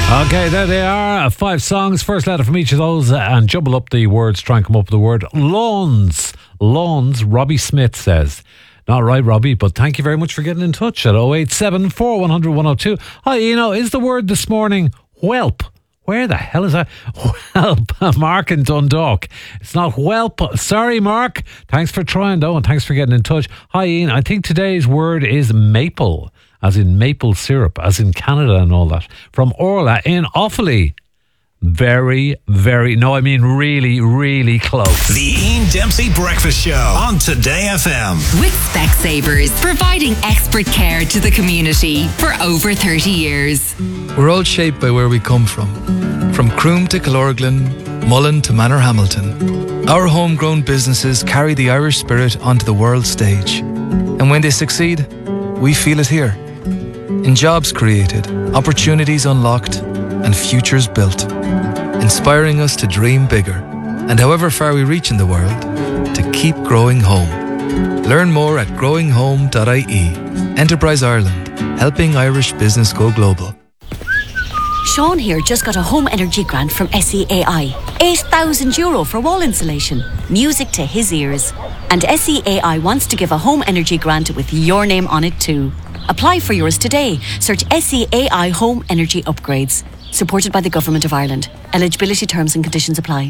Okay, there they are. 5 songs. First letter from each of those, and jumble up the words. Try and come up with the word lawns. Lawns. Robbie Smith says. Not right, Robbie, but thank you very much for getting in touch at 087 4100 102. Hi, is the word this morning whelp? Where the hell is that? Whelp. Mark in Dundalk. It's not whelp. Sorry, Mark. Thanks for trying, though, and thanks for getting in touch. Hi, Ian. I think today's word is maple, as in maple syrup, as in Canada and all that. From Orla in Offaly. Very, really, really close. The Ian Dempsey Breakfast Show on Today FM. With Specsavers, providing expert care to the community for over 30 years. We're all shaped by where we come from Croom to Killorglin, Mullen to Manorhamilton. Our homegrown businesses carry the Irish spirit onto the world stage. And when they succeed, we feel it here. In jobs created, opportunities unlocked, and futures built, inspiring us to dream bigger, and however far we reach in the world, to keep growing home. Learn more at growinghome.ie. Enterprise Ireland, helping Irish business go global. Sean here just got a home energy grant from SEAI. €8,000 for wall insulation. Music to his ears. And SEAI wants to give a home energy grant with your name on it too. Apply for yours today. Search SEAI Home Energy Upgrades. Supported by the Government of Ireland. Eligibility terms and conditions apply.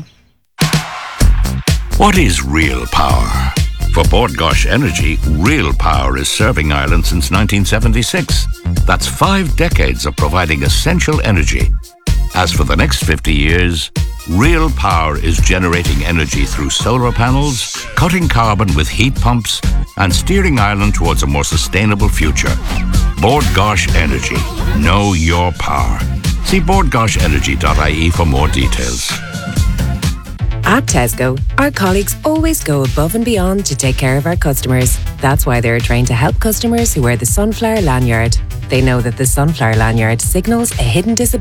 What is real power? For Bord Gáis Energy, real power is serving Ireland since 1976. That's 5 decades of providing essential energy. As for the next 50 years, real power is generating energy through solar panels, cutting carbon with heat pumps, and steering Ireland towards a more sustainable future. Bord Gáis Energy. Know your power. See bordgaisenergy.ie for more details. At Tesco, our colleagues always go above and beyond to take care of our customers. That's why they're trained to help customers who wear the Sunflower lanyard. They know that the Sunflower lanyard signals a hidden disability